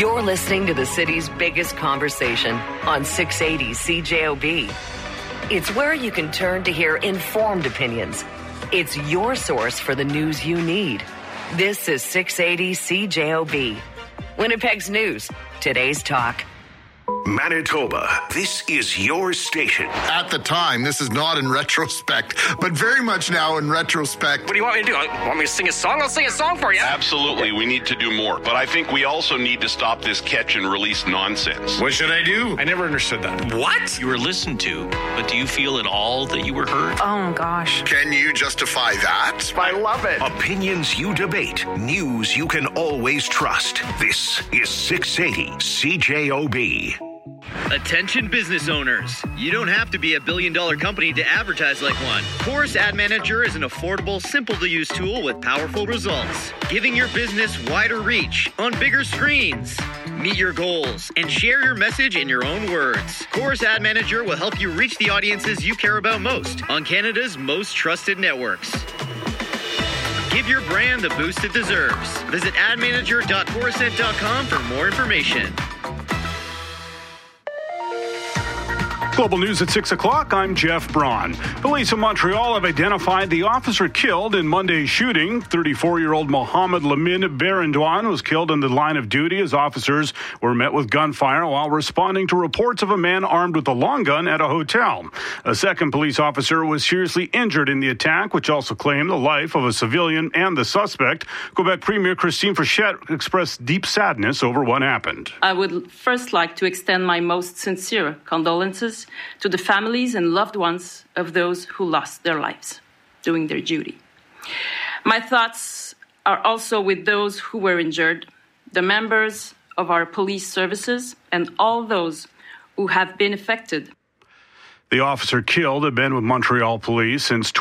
You're listening to the city's biggest conversation on 680 CJOB. It's where you can turn to hear informed opinions. It's your source for the news you need. This is 680 CJOB. Winnipeg's news, today's talk. Manitoba, this is your station. At the time, this is not in retrospect, but very much now in retrospect. What do you want me to do? Want me to sing a song? I'll sing a song for you. Absolutely, we need to do more. But I think we also need to stop this catch and release nonsense. What should I do? I never understood that. What? You were listened to, but do you feel at all that you were heard? Oh, gosh. Can you justify that? I love it. Opinions you debate, news you can always trust. This is 680 CJOB. Attention business owners. You don't have to be a billion-dollar company to advertise like one. Chorus Ad Manager is an affordable, simple-to-use tool with powerful results, giving your business wider reach on bigger screens. Meet your goals and share your message in your own words. Chorus Ad Manager will help you reach the audiences you care about most on Canada's most trusted networks. Give your brand the boost it deserves. Visit admanager.chorusnet.com for more information. Global News at 6 o'clock. I'm Jeff Braun. Police in Montreal have identified the officer killed in Monday's shooting. 34-year-old Mohamed Lamine Berendouin was killed in the line of duty as officers were met with gunfire while responding to reports of a man armed with a long gun at a hotel. A second police officer was seriously injured in the attack, which also claimed the life of a civilian and the suspect. Quebec Premier Christine Frechette expressed deep sadness over what happened. I would first like to extend my most sincere condolences to the families and loved ones of those who lost their lives doing their duty. My thoughts are also with those who were injured, the members of our police services, and all those who have been affected. The officer killed had been with Montreal police since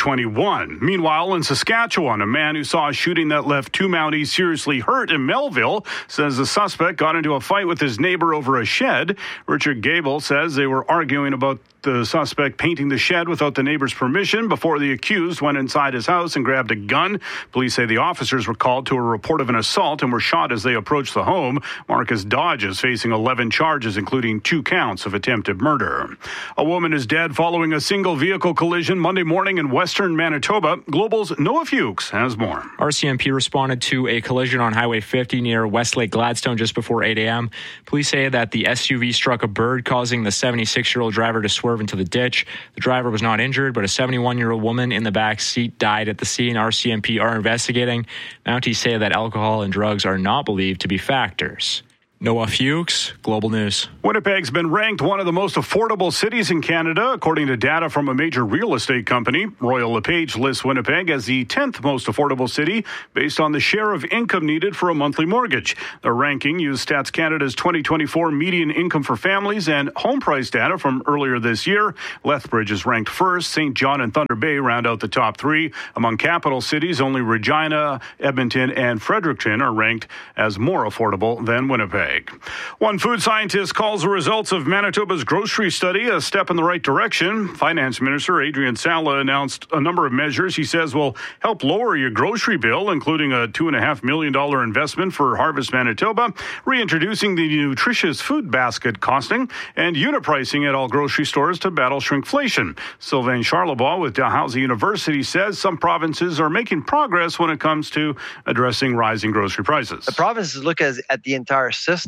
2021. Meanwhile, in Saskatchewan, a man who saw a shooting that left two Mounties seriously hurt in Melville says the suspect got into a fight with his neighbor over a shed. Richard Gable says they were arguing about the suspect painting the shed without the neighbor's permission before the accused went inside his house and grabbed a gun. Police say the officers were called to a report of an assault and were shot as they approached the home. Marcus Dodge is facing 11 charges, including 2 counts of attempted murder. A woman is dead following a single vehicle collision Monday morning in western Manitoba. Global's Noah Fuchs has more. RCMP responded to a collision on Highway 50 near Westlake Gladstone just before 8 a.m. Police say that the SUV struck a bird, causing the 76-year-old driver to swerve into the ditch. The driver was not injured, but a 71-year-old woman in the back seat died at the scene. RCMP are investigating. Mounties say that alcohol and drugs are not believed to be factors. Noah Fuchs, Global News. Winnipeg's been ranked one of the most affordable cities in Canada, according to data from a major real estate company. Royal LePage lists Winnipeg as the 10th most affordable city based on the share of income needed for a monthly mortgage. The ranking used Stats Canada's 2024 median income for families and home price data from earlier this year. Lethbridge is ranked first. St. John and Thunder Bay round out the top 3. Among capital cities, only Regina, Edmonton, and Fredericton are ranked as more affordable than Winnipeg. One food scientist calls the results of Manitoba's grocery study a step in the right direction. Finance Minister Adrian Sala announced a number of measures he says will help lower your grocery bill, including a $2.5 million investment for Harvest Manitoba, reintroducing the nutritious food basket costing, and unit pricing at all grocery stores to battle shrinkflation. Sylvain Charlebois with Dalhousie University says some provinces are making progress when it comes to addressing rising grocery prices. The provinces look at the entire system,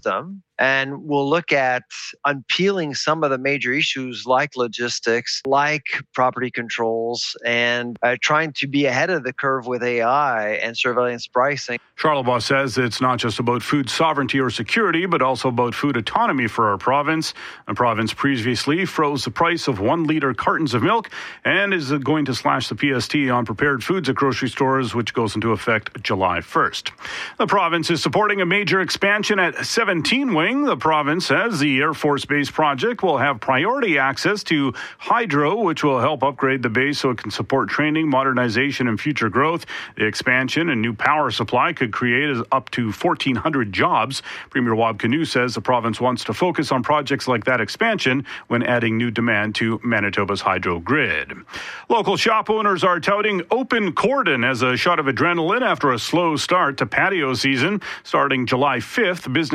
and we'll look at unpeeling some of the major issues like logistics, like property controls, and trying to be ahead of the curve with AI and surveillance pricing. Charlebois says it's not just about food sovereignty or security, but also about food autonomy for our province. The province previously froze the price of 1-liter cartons of milk and is going to slash the PST on prepared foods at grocery stores, which goes into effect July 1st. The province is supporting a major expansion at 17 Wing. The province says the Air Force Base project will have priority access to hydro, which will help upgrade the base so it can support training, modernization, and future growth. The expansion and new power supply could create up to 1,400 jobs. Premier Wab Kinew says the province wants to focus on projects like that expansion when adding new demand to Manitoba's hydro grid. Local shop owners are touting open cordon as a shot of adrenaline after a slow start to patio season. Starting July 5th, business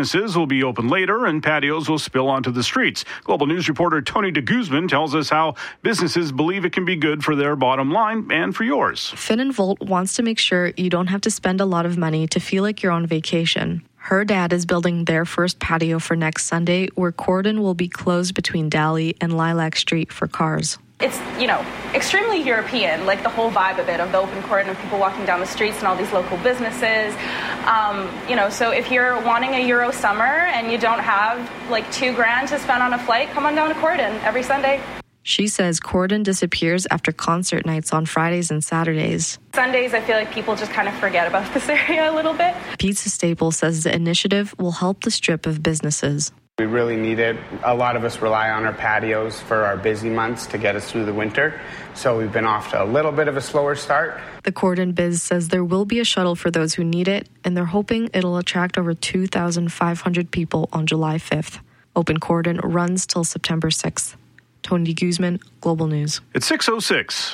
businesses will be open later and patios will spill onto the streets. Global News reporter Tony de Guzman tells us how businesses believe it can be good for their bottom line and for yours. Finn and Volt wants to make sure you don't have to spend a lot of money to feel like you're on vacation. Her dad is building their first patio for next Sunday, where cordon will be closed between Daly and Lilac Street for cars. It's, extremely European, like the whole vibe of it, of the open cordon, of people walking down the streets and all these local businesses. So if you're wanting a Euro summer and you don't have like $2,000 to spend on a flight, come on down to Cordon every Sunday. She says cordon disappears after concert nights on Fridays and Saturdays. Sundays, I feel like people just kind of forget about this area a little bit. Pizza Staple says the initiative will help the strip of businesses. We really need it. A lot of us rely on our patios for our busy months to get us through the winter. So we've been off to a little bit of a slower start. The Cordon Biz says there will be a shuttle for those who need it, and they're hoping it'll attract over 2,500 people on July 5th. Open Cordon runs till September 6th. Tony Guzman, Global News. It's 6:06.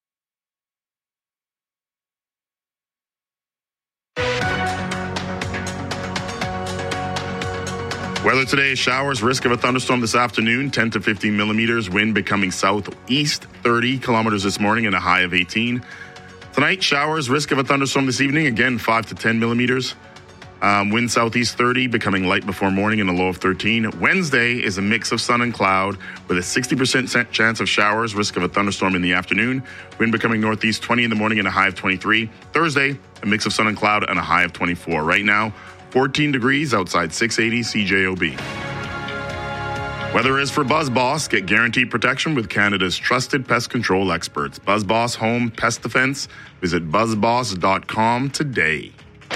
Weather today, showers, risk of a thunderstorm this afternoon, 10 to 15 millimeters, wind becoming southeast 30 kilometers this morning and a high of 18. Tonight, showers, risk of a thunderstorm this evening, again 5 to 10 millimeters. Wind southeast 30, becoming light before morning and a low of 13. Wednesday is a mix of sun and cloud with a 60% chance of showers, risk of a thunderstorm in the afternoon. Wind becoming northeast 20 in the morning and a high of 23. Thursday, a mix of sun and cloud and a high of 24. Right now, 14 degrees outside 680 CJOB. Weather is for BuzzBoss. Get guaranteed protection with Canada's trusted pest control experts. BuzzBoss Home Pest Defense. Visit buzzboss.com today.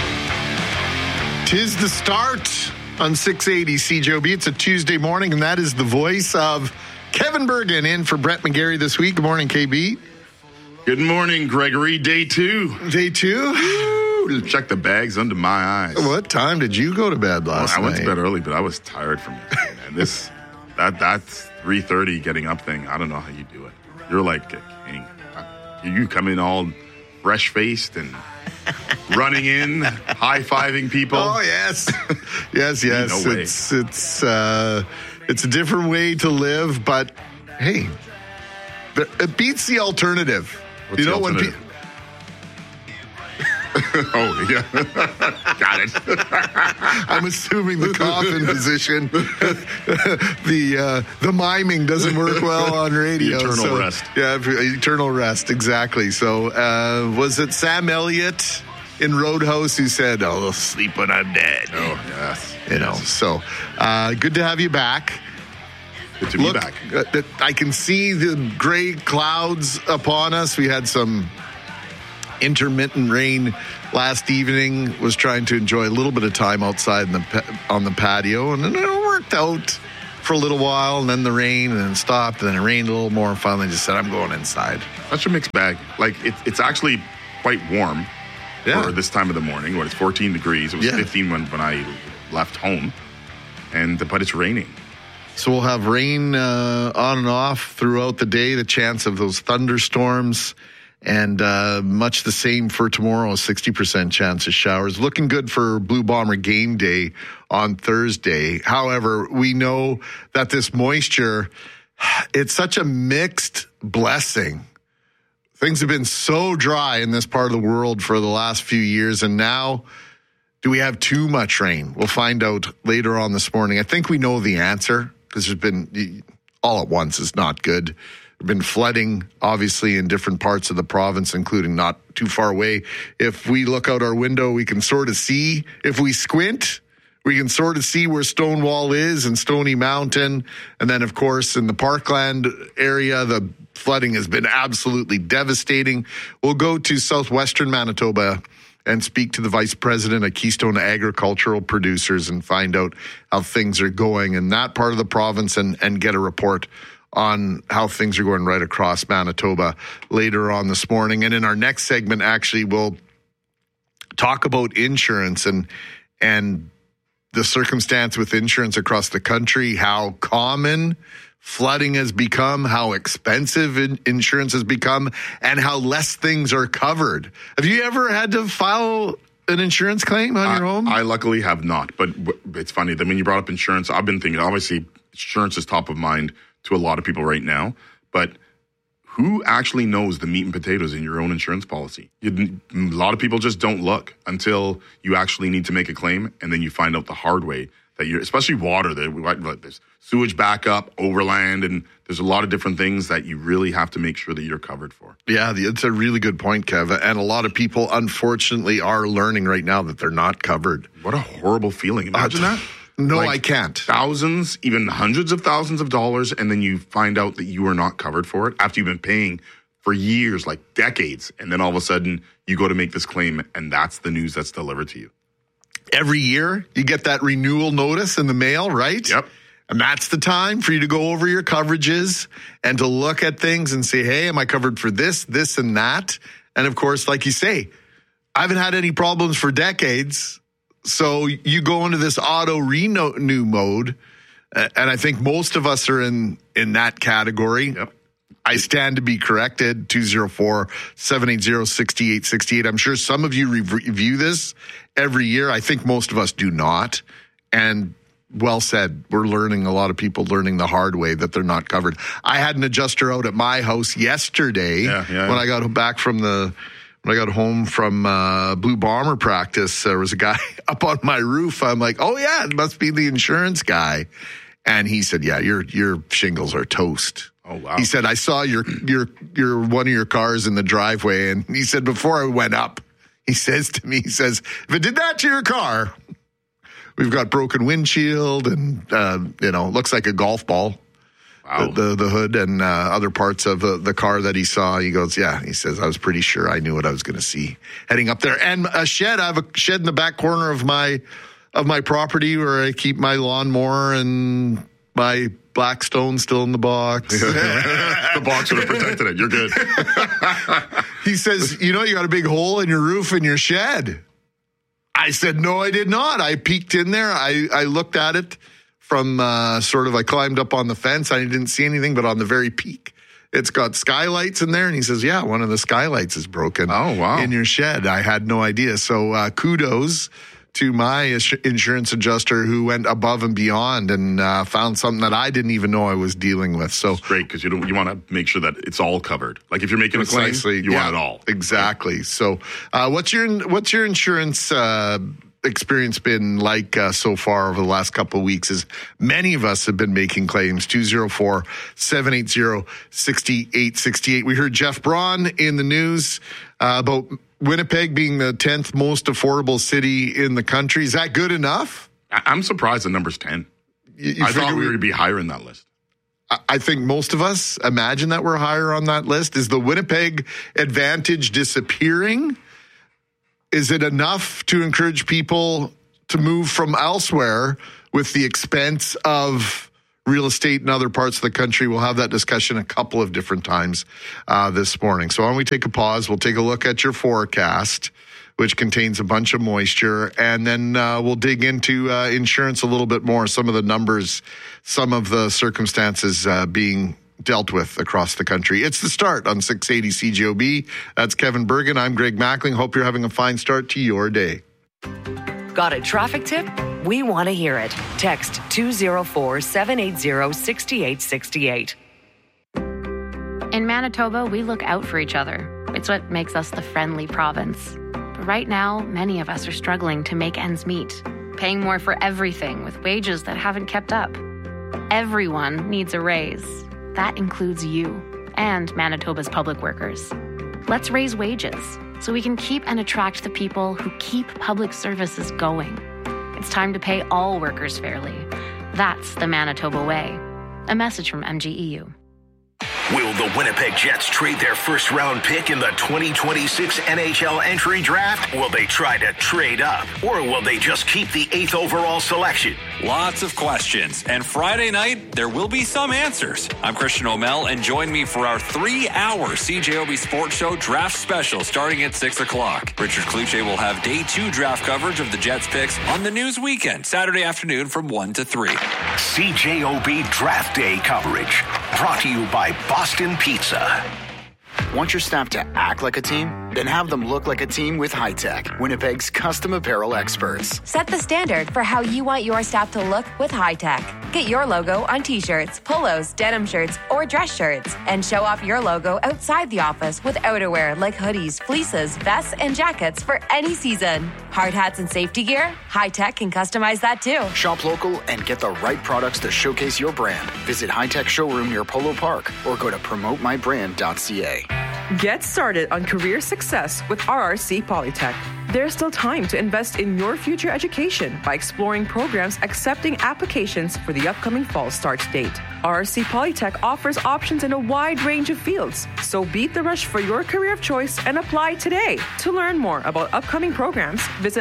'Tis the start on 680 CJOB. It's a Tuesday morning, and that is the voice of Kevin Bergen in for Brett McGarry this week. Good morning, KB. Good morning, Gregory. Day 2. Day 2? Check the bags under my eyes. What time did you go to bed last night? I went to bed early, but I was tired from yesterday, man. That's 3:30 getting up thing. I don't know how you do it. You're like a king. You come in all fresh-faced and running in, high-fiving people. Oh, yes. Yes. No way. It's a different way to live, but hey, it beats the alternative. What's the alternative? Oh, yeah. Got it. I'm assuming the coffin position, the miming doesn't work well on radio. The eternal rest. Yeah, eternal rest, exactly. So was it Sam Elliott in Roadhouse who said, "I'll sleep when I'm dead"? Oh, yes. So good to have you back. Good to be back. I can see the gray clouds upon us. We had some intermittent rain last evening. Was trying to enjoy a little bit of time outside on the patio, and then it worked out for a little while, and then the rain, and then stopped, and then it rained a little more, and finally just said, I'm going inside. Such a mixed bag. Like, it's actually quite warm for this time of the morning. It's 14 degrees. It was 15 when I left home, but it's raining. So we'll have rain on and off throughout the day, the chance of those thunderstorms. And much the same for tomorrow, a 60% chance of showers. Looking good for Blue Bomber game day on Thursday. However, we know that this moisture, it's such a mixed blessing. Things have been so dry in this part of the world for the last few years, and now do we have too much rain? We'll find out later on this morning. I think we know the answer, because there's been, all at once is not good. There's been flooding, obviously, in different parts of the province, including not too far away. If we look out our window, we can sort of see. If we squint, we can sort of see where Stonewall is and Stony Mountain. And then, of course, in the Parkland area, the flooding has been absolutely devastating. We'll go to southwestern Manitoba and speak to the vice president of Keystone Agricultural Producers and find out how things are going in that part of the province and get a report on how things are going right across Manitoba later on this morning. And in our next segment, actually, we'll talk about insurance and the circumstance with insurance across the country, how common flooding has become, how expensive insurance has become, and how less things are covered. Have you ever had to file an insurance claim on your home? I luckily have not, but it's funny that when you brought up insurance, I've been thinking, obviously, insurance is top of mind to a lot of people right now, but who actually knows the meat and potatoes in your own insurance policy? A lot of people just don't look until you actually need to make a claim, and then you find out the hard way that you're, especially water, there's sewage backup, overland, and there's a lot of different things that you really have to make sure that you're covered for. Yeah, it's a really good point, Kev. And a lot of people, unfortunately, are learning right now that they're not covered. What a horrible feeling. Imagine that. No, I can't. Thousands, even hundreds of thousands of dollars, and then you find out that you are not covered for it after you've been paying for years, like decades, and then all of a sudden you go to make this claim, and that's the news that's delivered to you. Every year, you get that renewal notice in the mail, right? Yep. And that's the time for you to go over your coverages and to look at things and say, hey, am I covered for this, this, and that? And of course, like you say, I haven't had any problems for decades. So you go into this auto renew mode, and I think most of us are in that category. Yep. I stand to be corrected, 204-780-6868. I'm sure some of you review this every year. I think most of us do not. And well said. We're learning, a lot of people learning the hard way that they're not covered. I had an adjuster out at my house yesterday when I got back from when I got home from Blue Bomber practice. There was a guy up on my roof. I'm like, oh yeah, it must be the insurance guy. And he said, yeah, your shingles are toast. Oh, wow. He said, I saw your one of your cars in the driveway. And he said, before I went up, he says to me, if it did that to your car, we've got broken windshield and, looks like a golf ball. Wow. The hood and other parts of the car that he saw. He goes, yeah. He says, I was pretty sure I knew what I was going to see heading up there. And a shed. I have a shed in the back corner of my property where I keep my lawnmower and my Blackstone still in the box. The box would have protected it. You're good. He says, you got a big hole in your roof in your shed. I said, no, I did not. I peeked in there. I looked at it from I climbed up on the fence. I didn't see anything, but on the very peak, it's got skylights in there. And he says, yeah, one of the skylights is broken. Oh, wow. In your shed. I had no idea. So kudos to my insurance adjuster who went above and beyond and found something that I didn't even know I was dealing with. So it's great because you want to make sure that it's all covered. Like if you're making a claim, you want it all. Exactly. So what's your insurance experience been like so far over the last couple of weeks? As many of us have been making claims. 204-780-6868. We heard Jeff Braun in the news about Winnipeg being the 10th most affordable city in the country. Is that good enough? I'm surprised the number's 10. I thought we would be higher in that list. I think most of us imagine that we're higher on that list. Is the Winnipeg advantage disappearing? Is it enough to encourage people to move from elsewhere with the expense of real estate in other parts of the country? We'll have that discussion a couple of different times this morning. So why don't we take a pause? We'll take a look at your forecast, which contains a bunch of moisture, and then we'll dig into insurance a little bit more, some of the numbers, some of the circumstances being dealt with across the country. It's The Start on 680 CJOB. That's Kevin Bergen. I'm Greg Mackling. Hope you're having a fine start to your day. Got a traffic tip? We want to hear it. Text 204-780-6868. In Manitoba, we look out for each other. It's what makes us the friendly province. But right now, many of us are struggling to make ends meet, paying more for everything with wages that haven't kept up. Everyone needs a raise. That includes you and Manitoba's public workers. Let's raise wages so we can keep and attract the people who keep public services going. It's time to pay all workers fairly. That's the Manitoba way. A message from MGEU. Will the Winnipeg Jets trade their first-round pick in the 2026 NHL entry draft? Will they try to trade up? Or will they just keep the 8th overall selection? Lots of questions. And Friday night, there will be some answers. I'm Christian O'Mell, and join me for our 3-hour CJOB Sports Show draft special starting at 6 o'clock. Richard Kluche will have Day 2 draft coverage of the Jets picks on the News Weekend, Saturday afternoon from 1 to 3. CJOB Draft Day coverage. Brought to you by Boston Pizza. Want your staff to act like a team, Then have them look like a team with High Tech, Winnipeg's custom apparel experts. Set the standard for how you want your staff to look with High Tech. Get your logo on t-shirts, polos, denim shirts, or dress shirts, and show off your logo outside the office with outerwear like hoodies, fleeces, vests, and jackets for any season. Hard hats and safety gear? High Tech can customize that too. Shop local and get the right products to showcase your brand. Visit High Tech showroom near Polo Park or go to promotemybrand.ca. Get started on career success with RRC Polytech. There's still time to invest in your future education by exploring programs accepting applications for the upcoming fall start date. RRC Polytech offers options in a wide range of fields, so beat the rush for your career of choice and apply today. To learn more about upcoming programs, visit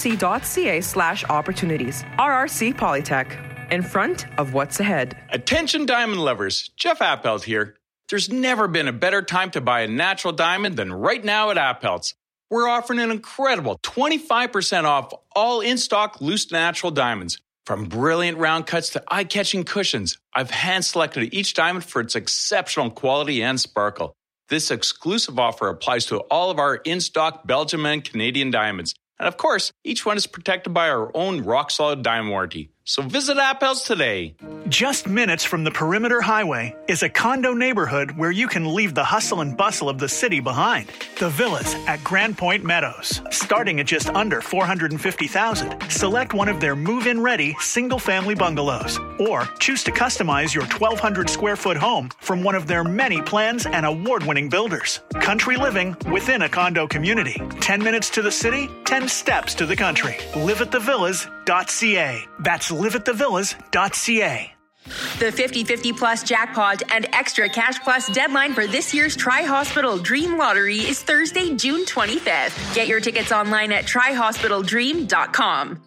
rrc.ca/opportunities. RRC Polytech, in front of what's ahead. Attention diamond lovers, Jeff Appelt here. There's never been a better time to buy a natural diamond than right now at Appelt's. We're offering an incredible 25% off all in-stock loose natural diamonds. From brilliant round cuts to eye-catching cushions, I've hand-selected each diamond for its exceptional quality and sparkle. This exclusive offer applies to all of our in-stock Belgium and Canadian diamonds. And of course, each one is protected by our own rock-solid diamond warranty. So visit Appel's today. Just minutes from the Perimeter Highway is a condo neighborhood where you can leave the hustle and bustle of the city behind. The Villas at Grand Point Meadows. Starting at just under $450,000. Select one of their move-in ready single-family bungalows. Or choose to customize your 1,200 square foot home from one of their many plans and award-winning builders. Country living within a condo community. 10 minutes to the city, 10 steps to the country. liveatthevillas.ca. That's liveatthevillas.ca. The 50/50 Plus jackpot and extra cash plus deadline for this year's Tri-Hospital Dream Lottery is Thursday, June 25th. Get your tickets online at trihospitaldream.com.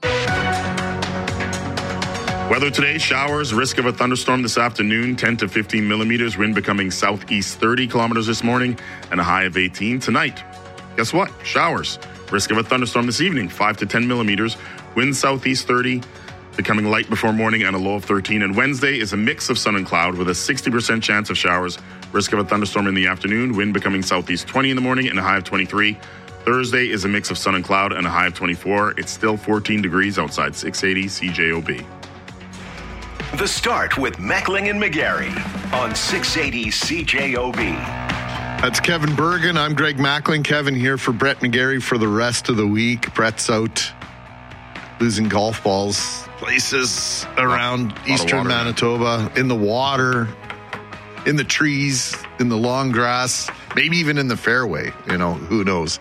Weather today, showers, risk of a thunderstorm this afternoon, 10 to 15 millimeters, wind becoming southeast 30 kilometers this morning, and a high of 18 tonight. Guess what? Showers, risk of a thunderstorm this evening, 5 to 10 millimeters, wind southeast 30, becoming light before morning and a low of 13. And Wednesday is a mix of sun and cloud with a 60% chance of showers. Risk of a thunderstorm in the afternoon. Wind becoming southeast 20 in the morning and a high of 23. Thursday is a mix of sun and cloud and a high of 24. It's still 14 degrees outside 680 CJOB. The Start with Meckling and McGarry on 680 CJOB. That's Kevin Bergen. I'm Greg Mackling. Kevin here for Brett McGarry for the rest of the week. Brett's out losing golf balls places around eastern Manitoba, in the water, in the trees, in the long grass, maybe even in the fairway. You know, who knows?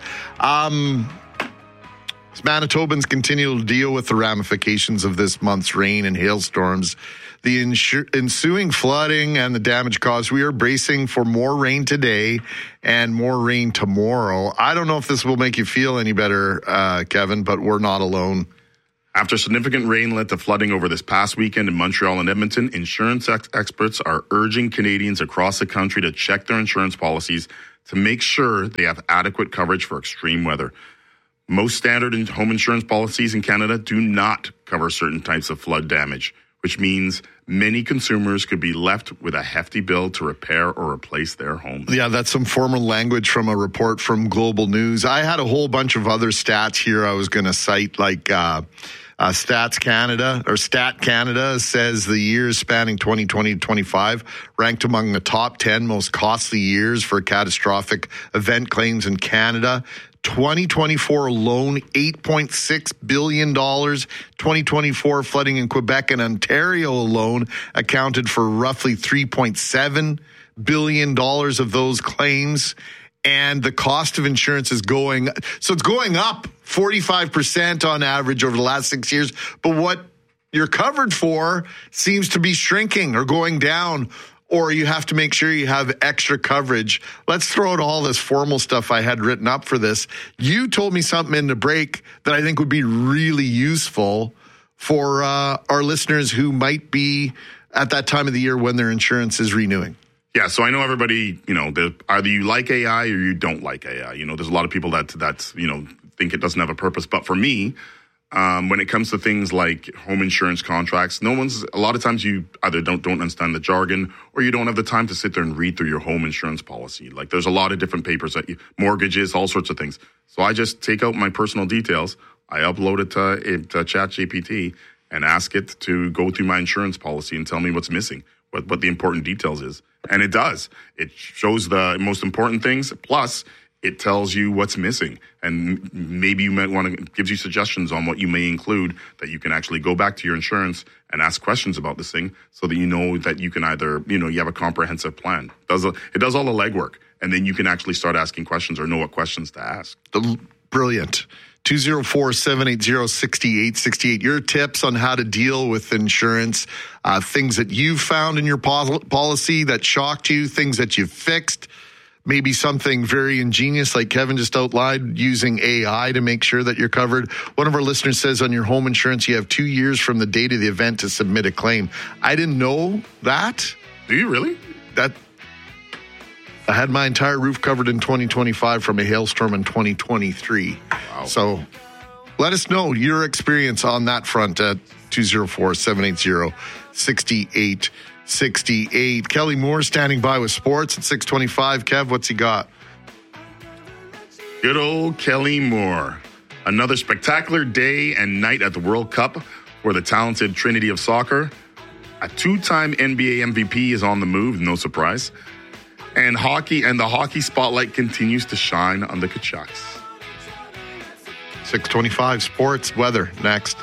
Manitobans continue to deal with the ramifications of this month's rain and hailstorms. The ensuing flooding and the damage caused, we are bracing for more rain today and more rain tomorrow. I don't know if this will make you feel any better, Kevin, but we're not alone. After significant rain led to flooding over this past weekend in Montreal and Edmonton, insurance experts are urging Canadians across the country to check their insurance policies to make sure they have adequate coverage for extreme weather. Most standard home insurance policies in Canada do not cover certain types of flood damage, which means many consumers could be left with a hefty bill to repair or replace their homes. Yeah, that's some formal language from a report from Global News. I had a whole bunch of other stats here I was going to cite, like Stats Canada, or Stat Canada, says the years spanning 2020 to 25 ranked among the top 10 most costly years for catastrophic event claims in Canada. 2024 alone, $8.6 billion. 2024 flooding in Quebec and Ontario alone accounted for roughly $3.7 billion of those claims. And the cost of insurance is going up 45% on average over the last 6 years. But what you're covered for seems to be shrinking or going down, or you have to make sure you have extra coverage. Let's throw out all this formal stuff I had written up for this. You told me something in the break that I think would be really useful for our listeners who might be at that time of the year when their insurance is renewing. Yeah, so I know everybody, either you like AI or you don't like AI. There's a lot of people that think it doesn't have a purpose. But for me, when it comes to things like home insurance contracts, a lot of times you either don't understand the jargon, or you don't have the time to sit there and read through your home insurance policy. Like, there's a lot of different papers, mortgages, all sorts of things. So I just take out my personal details, I upload it to ChatGPT, and ask it to go through my insurance policy and tell me what's missing, what the important details is. And it does. It shows the most important things, plus it tells you what's missing. And maybe you might want to, gives you suggestions on what you may include, that you can actually go back to your insurance and ask questions about this thing, so that you know that you can either, you have a comprehensive plan. It does all the legwork. And then you can actually start asking questions or know what questions to ask. Brilliant. 204-780-6868. Your tips on how to deal with insurance, things that you've found in your policy that shocked you, things that you've fixed, maybe something very ingenious like Kevin just outlined, using AI to make sure that you're covered. One of our listeners says on your home insurance, you have 2 years from the date of the event to submit a claim. I didn't know that. Do you really? I had my entire roof covered in 2025 from a hailstorm in 2023. Wow. So let us know your experience on that front at 204-780-6868. Kelly Moore standing by with sports at 6:25. Kev, what's he got? Good old Kelly Moore. Another spectacular day and night at the World Cup for the talented Trinity of Soccer. A two-time NBA MVP is on the move, no surprise. And the hockey spotlight continues to shine on the Kachucks. 6:25 sports, weather next.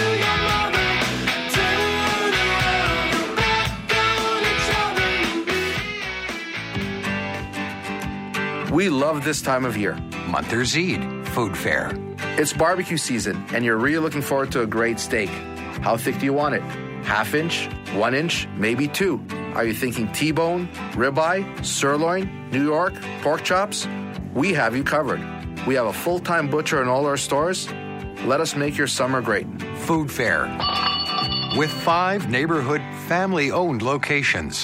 We love this time of year. Monthers Eid Food Fair. It's barbecue season, and you're really looking forward to a great steak. How thick do you want it? 1/2 inch, 1 inch, maybe 2. Are you thinking T-bone, ribeye, sirloin, New York, pork chops? We have you covered. We have a full-time butcher in all our stores. Let us make your summer great. Food Fair. With 5 neighborhood family-owned locations.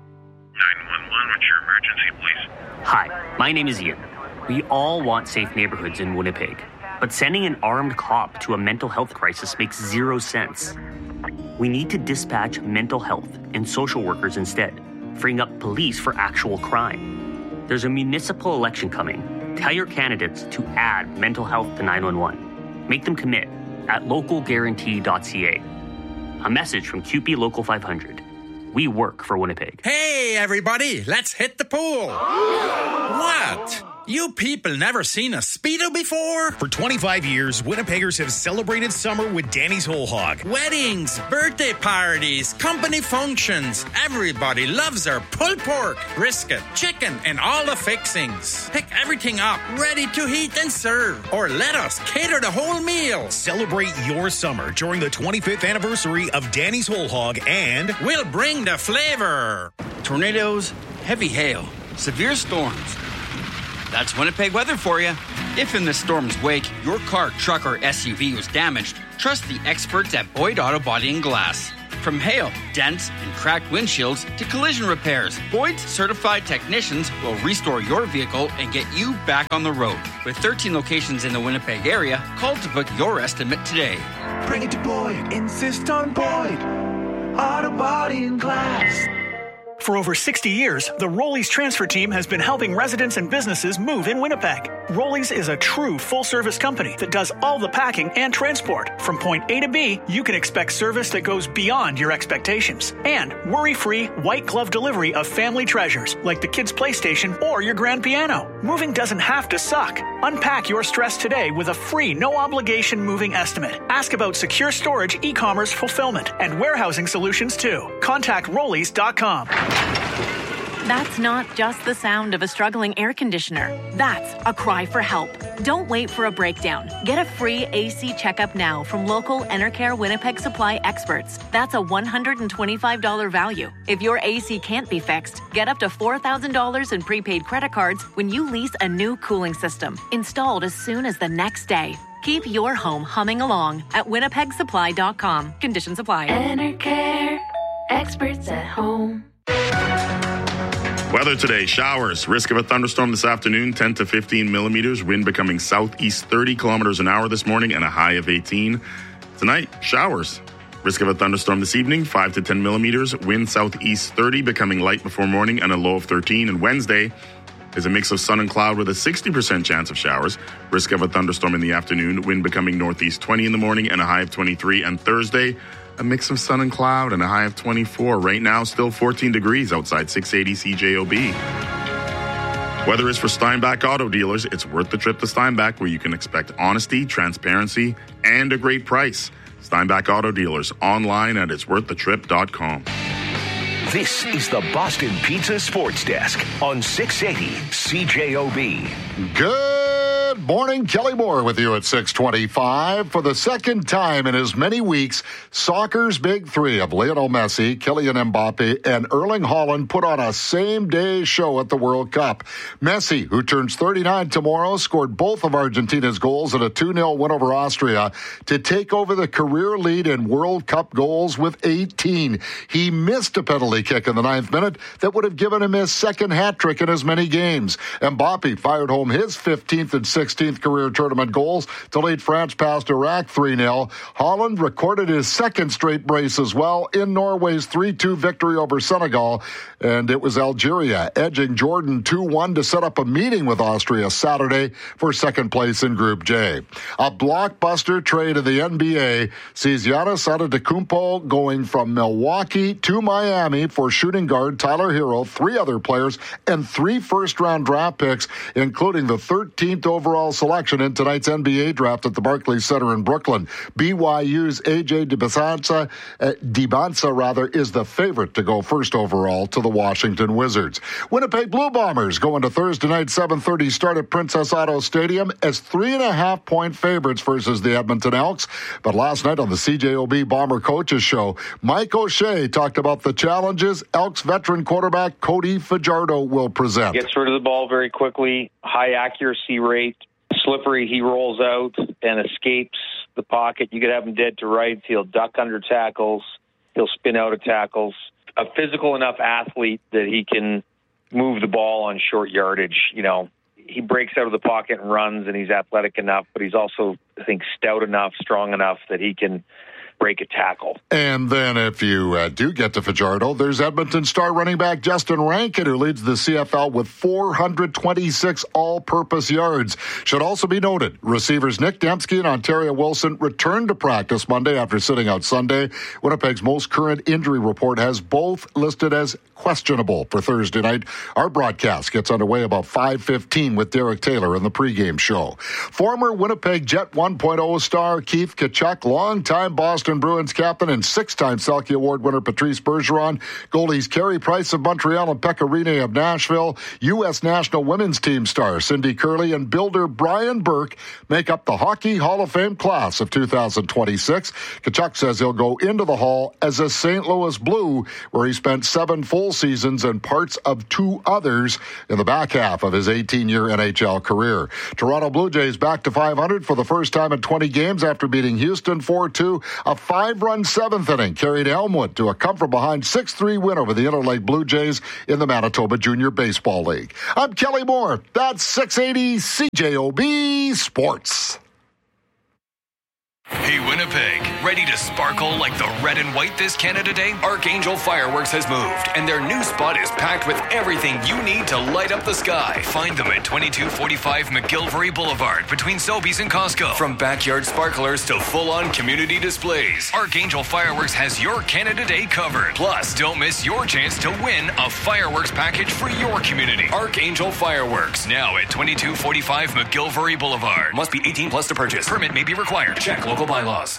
911, what's your emergency, please? Hi, my name is Ian. We all want safe neighborhoods in Winnipeg, but sending an armed cop to a mental health crisis makes zero sense. We need to dispatch mental health and social workers instead, freeing up police for actual crime. There's a municipal election coming. Tell your candidates to add mental health to 911. Make them commit at localguarantee.ca. A message from CUPE Local 500. We work for Winnipeg. Hey, everybody, let's hit the pool. What? You people never seen a Speedo before? For 25 years, Winnipeggers have celebrated summer with Danny's Whole Hog. Weddings, birthday parties, company functions. Everybody loves our pulled pork, brisket, chicken, and all the fixings. Pick everything up, ready to heat and serve. Or let us cater the whole meal. Celebrate your summer during the 25th anniversary of Danny's Whole Hog, and we'll bring the flavor. Tornadoes, heavy hail, severe storms. That's Winnipeg weather for you. If in the storm's wake, your car, truck, or SUV was damaged, trust the experts at Boyd Auto Body and Glass. From hail, dents, and cracked windshields to collision repairs, Boyd's certified technicians will restore your vehicle and get you back on the road. With 13 locations in the Winnipeg area, call to book your estimate today. Bring it to Boyd. Insist on Boyd. Auto Body and Glass. For over 60 years, the Rollies transfer team has been helping residents and businesses move in Winnipeg. Rollies is a true full-service company that does all the packing and transport. From point A to B, you can expect service that goes beyond your expectations. And worry-free, white-glove delivery of family treasures like the kids' PlayStation or your grand piano. Moving doesn't have to suck. Unpack your stress today with a free, no-obligation moving estimate. Ask about secure storage, e-commerce fulfillment, and warehousing solutions too. Contact Rollies.com. That's not just the sound of a struggling air conditioner. That's a cry for help. Don't wait for a breakdown. Get a free AC checkup now from local Enercare Winnipeg Supply experts. That's a $125 value. If your AC can't be fixed, get up to $4,000 in prepaid credit cards when you lease a new cooling system, installed as soon as the next day. Keep your home humming along at winnipegsupply.com. Conditions apply. Enercare, experts at home. Weather today, showers. Risk of a thunderstorm this afternoon, 10 to 15 millimeters. Wind becoming southeast 30 kilometers an hour this morning and a high of 18. Tonight, showers. Risk of a thunderstorm this evening, 5 to 10 millimeters. Wind southeast 30, becoming light before morning and a low of 13. And Wednesday is a mix of sun and cloud with a 60% chance of showers. Risk of a thunderstorm in the afternoon. Wind becoming northeast 20 in the morning and a high of 23. And Thursday, a mix of sun and cloud and a high of 24. Right now, still 14 degrees outside 680 CJOB. Weather is for Steinbach Auto Dealers. It's worth the trip to Steinbach, where you can expect honesty, transparency, and a great price. Steinbach Auto Dealers, online at itsworththetrip.com. This is the Boston Pizza Sports Desk on 680 CJOB. Good morning, Kelly Moore with you at 6:25. For the second time in as many weeks, soccer's big three of Lionel Messi, Kylian Mbappe, and Erling Haaland put on a same-day show at the World Cup. Messi, who turns 39 tomorrow, scored both of Argentina's goals in a 2-0 win over Austria to take over the career lead in World Cup goals with 18. He missed a penalty kick in the 9th minute that would have given him his second hat-trick in as many games. Mbappe fired home his 15th and 16th career tournament goals to lead France past Iraq 3-0. Haaland recorded his second straight brace as well in Norway's 3-2 victory over Senegal, and it was Algeria edging Jordan 2-1 to set up a meeting with Austria Saturday for second place in Group J. A blockbuster trade of the NBA sees Giannis Antetokounmpo going from Milwaukee to Miami for shooting guard Tyler Hero, 3 other players, and 3 first-round draft picks, including the 13th overall selection in tonight's NBA draft at the Barclays Center in Brooklyn. BYU's A.J. Dibonsa is the favorite to go first overall to the Washington Wizards. Winnipeg Blue Bombers go into Thursday night 7:30 start at Princess Auto Stadium as 3.5-point favorites versus the Edmonton Elks. But last night on the CJOB Bomber Coaches Show, Mike O'Shea talked about the challenges Elks veteran quarterback Cody Fajardo will present. Gets rid of the ball very quickly, high accuracy rate, slippery. He rolls out and escapes the pocket. You could have him dead to rights. He'll duck under tackles. He'll spin out of tackles. A physical enough athlete that he can move the ball on short yardage. You know, he breaks out of the pocket and runs, and he's athletic enough, but he's also, I think, stout enough, strong enough that he can break a tackle. And then if you do get to Fajardo, there's Edmonton star running back Justin Rankin, who leads the CFL with 426 all-purpose yards. Should also be noted, receivers Nick Dembski and Ontario Wilson returned to practice Monday after sitting out Sunday. Winnipeg's most current injury report has both listed as questionable for Thursday night. Our broadcast gets underway about 5:15 with Derek Taylor in the pregame show. Former Winnipeg Jet 1.0 star Keith Tkachuk, longtime Boston Bruins captain and 6-time Selke Award winner Patrice Bergeron, goalies Carey Price of Montreal and Pekka Rinne of Nashville, U.S. national women's team star Cindy Curley, and builder Brian Burke make up the Hockey Hall of Fame class of 2026. Tkachuk says he'll go into the Hall as a St. Louis Blue, where he spent 7 full seasons and parts of 2 others in the back half of his 18-year NHL career. Toronto Blue Jays back to 500 for the first time in 20 games after beating Houston 4-2. A 5-run 7th inning carried Elmwood to a come-from-behind 6-3 win over the Interlake Blue Jays in the Manitoba Junior Baseball League. I'm Kelly Moore. That's 680 CJOB Sports. Hey, Winnipeg, ready to sparkle like the red and white this Canada Day? Archangel Fireworks has moved, and their new spot is packed with everything you need to light up the sky. Find them at 2245 McGillivray Boulevard between Sobeys and Costco. From backyard sparklers to full-on community displays, Archangel Fireworks has your Canada Day covered. Plus, don't miss your chance to win a fireworks package for your community. Archangel Fireworks, now at 2245 McGillivray Boulevard. Must be 18 plus to purchase. Permit may be required. Check local bylaws.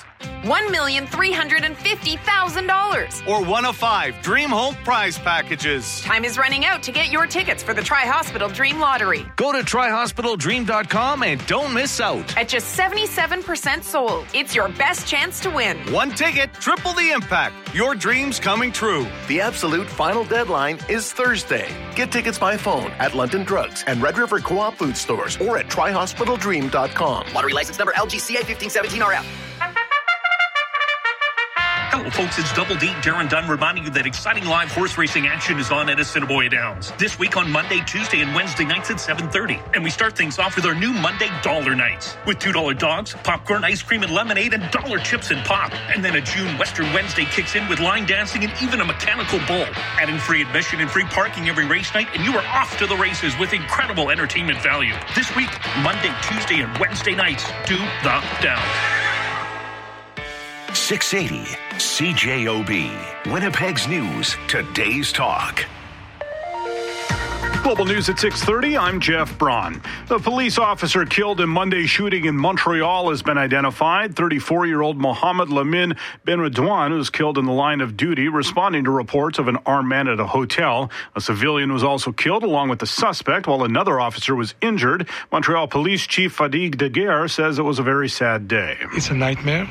$1,350,000. Or one of 5 Dream Home prize packages. Time is running out to get your tickets for the Tri-Hospital Dream Lottery. Go to TriHospitalDream.com and don't miss out. At just 77% sold, it's your best chance to win. 1 ticket, triple the impact. Your dreams coming true. The absolute final deadline is Thursday. Get tickets by phone at London Drugs and Red River Co-op food stores or at TriHospitalDream.com. Lottery license number LGCA 1517RF. Hello, folks. It's Double D, Darren Dunn, reminding you that exciting live horse racing action is on at Assiniboia Downs this week on Monday, Tuesday, and Wednesday nights at 7:30. And we start things off with our new Monday Dollar Nights with $2 dogs, popcorn, ice cream, and lemonade, and dollar chips and pop. And then a June Western Wednesday kicks in with line dancing and even a mechanical bull. Adding free admission and free parking every race night, and you are off to the races with incredible entertainment value. This week, Monday, Tuesday, and Wednesday nights, do the Downs. 680 CJOB, Winnipeg's News, Today's Talk. Global News at 6:30. I'm Jeff Braun. The police officer killed in Monday's shooting in Montreal has been identified. 34-year-old Mohamed Lamin Benredouane was killed in the line of duty, responding to reports of an armed man at a hotel. A civilian was also killed along with the suspect, while another officer was injured. Montreal Police Chief Fadigue Daguerre says it was a very sad day. It's a nightmare.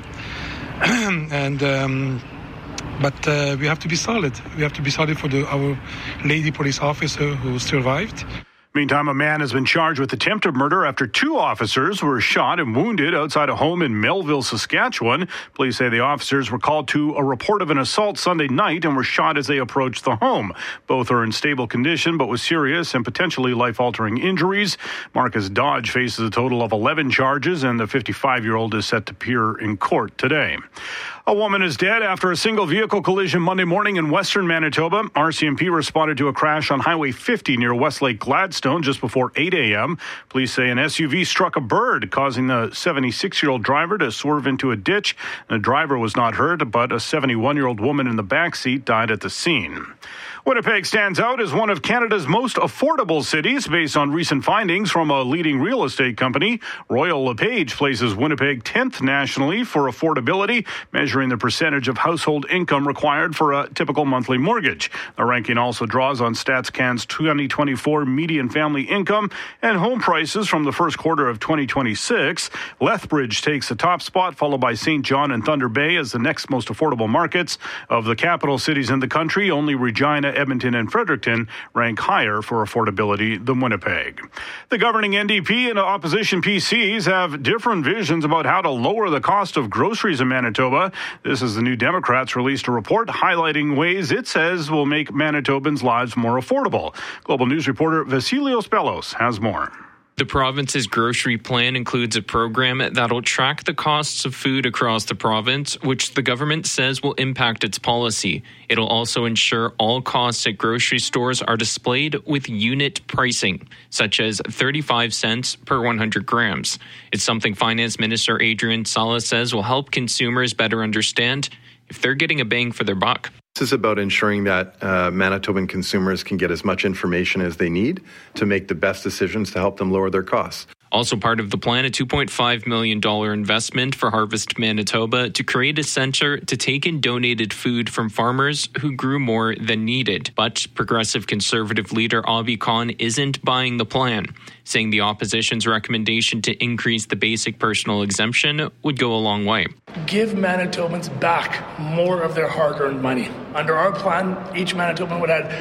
But we have to be solid. We have to be solid for our lady police officer who survived. Meantime, a man has been charged with attempted murder after two officers were shot and wounded outside a home in Melville, Saskatchewan. Police say the officers were called to a report of an assault Sunday night and were shot as they approached the home. Both are in stable condition, but with serious and potentially life-altering injuries. Marcus Dodge faces a total of 11 charges, and the 55-year-old is set to appear in court today. A woman is dead after a single vehicle collision Monday morning in western Manitoba. RCMP responded to a crash on Highway 50 near Westlake Gladstone just before 8 a.m. Police say an SUV struck a bird, causing the 76-year-old driver to swerve into a ditch. The driver was not hurt, but a 71-year-old woman in the back seat died at the scene. Winnipeg stands out as one of Canada's most affordable cities based on recent findings from a leading real estate company. Royal LePage places Winnipeg 10th nationally for affordability, measuring the percentage of household income required for a typical monthly mortgage. The ranking also draws on StatsCan's 2024 median family income and home prices from the first quarter of 2026. Lethbridge takes the top spot, followed by St. John and Thunder Bay as the next most affordable markets. Of the capital cities in the country, only Regina, Edmonton, and Fredericton rank higher for affordability than Winnipeg. The governing NDP and opposition PCs have different visions about how to lower the cost of groceries in Manitoba. This is the New Democrats released a report highlighting ways it says will make Manitobans' lives more affordable. Global News reporter Vasilios Bellos has more. The province's grocery plan includes a program that'll track the costs of food across the province, which the government says will impact its policy. It'll also ensure all costs at grocery stores are displayed with unit pricing, such as 35 cents per 100 grams. It's something Finance Minister Adrian Salas says will help consumers better understand if they're getting a bang for their buck. This is about ensuring that Manitoban consumers can get as much information as they need to make the best decisions to help them lower their costs. Also part of the plan, a $2.5 million investment for Harvest Manitoba to create a center to take in donated food from farmers who grew more than needed. But Progressive Conservative leader Abhi Khan isn't buying the plan, saying the opposition's recommendation to increase the basic personal exemption would go a long way. Give Manitobans back more of their hard-earned money. Under our plan, each Manitoban would have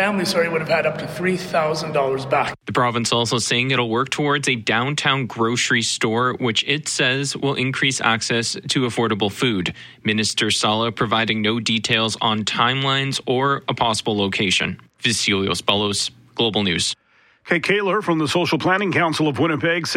had up to $3,000 back. The province also saying it'll work towards a downtown grocery store, which it says will increase access to affordable food. Minister Sala providing no details on timelines or a possible location. Vasilios Bellos, Global News. Kate Kaler from the Social Planning Council of Winnipeg